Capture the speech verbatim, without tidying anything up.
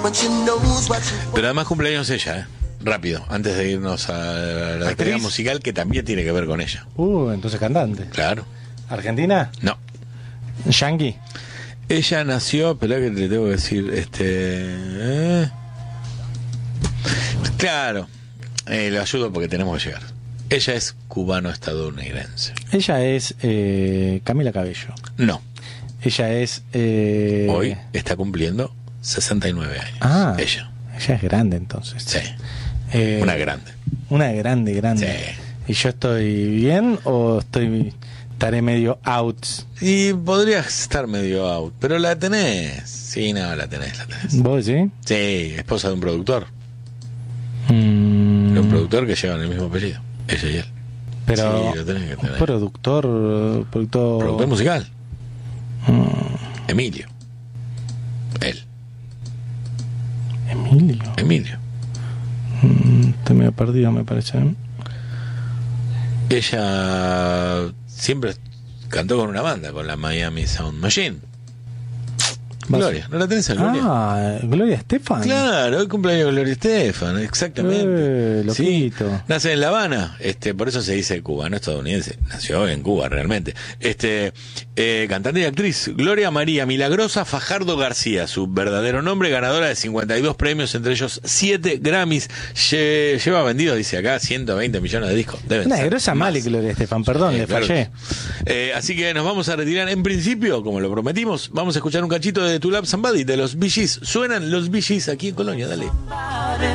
Pero además cumpleaños ella, ¿eh? Rápido, antes de irnos a la actividad musical que también tiene que ver con ella. Uh, entonces cantante. Claro. ¿Argentina? No. ¿Yankee? Ella nació, espera que te tengo que decir, este... ¿eh? Claro, eh, le ayudo porque tenemos que llegar. Ella es cubano-estadounidense. Ella es eh, Camila Cabello. No. Ella es... Eh... Hoy está cumpliendo sesenta y nueve años. Ah, ella. Ella es grande entonces. Sí. Eh, una grande. Una grande, grande. Sí. ¿Y yo estoy bien o estoy estaré medio out? Y podrías estar medio out, pero la tenés. Sí, no, la tenés, la tenés. ¿Vos sí? Sí, esposa de un productor. Mm. De un productor que llevan el mismo apellido. Ella y él. Pero sí, lo tenés que tener. Productor, productor... Productor musical. Mm. Emilio. Él. Emilio. Emilio. Mm, estoy medio perdido, me parece. Ella siempre cantó con una banda, con la Miami Sound Machine. Gloria, ¿no la tenés a Gloria? Ah, Gloria Estefan. Claro, hoy cumpleaños de Gloria Estefan, exactamente. Eh, loquito. Sí, nace en La Habana, este, por eso se dice cubano estadounidense. Nació en Cuba realmente. Este, eh, cantante y actriz Gloria María Milagrosa Fajardo García, su verdadero nombre, ganadora de cincuenta y dos premios, entre ellos siete Grammys. Lle- lleva vendido, dice acá, ciento veinte millones de discos. Deben Una ser grosa más. mal Gloria Estefan, perdón, Sí, le claro fallé. que sí. Eh, así que nos vamos a retirar. En principio, como lo prometimos, vamos a escuchar un cachito de To Love Somebody de los Bee Gees. Suenan los Bee Gees aquí en Colonia, dale.